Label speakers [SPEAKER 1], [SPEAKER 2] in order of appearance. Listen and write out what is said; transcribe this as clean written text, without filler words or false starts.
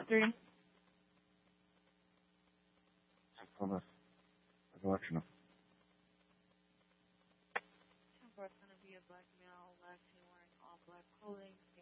[SPEAKER 1] 3.
[SPEAKER 2] Hold on. Election.
[SPEAKER 1] 10-4 is going to be a black male, last seen wearing all black clothing.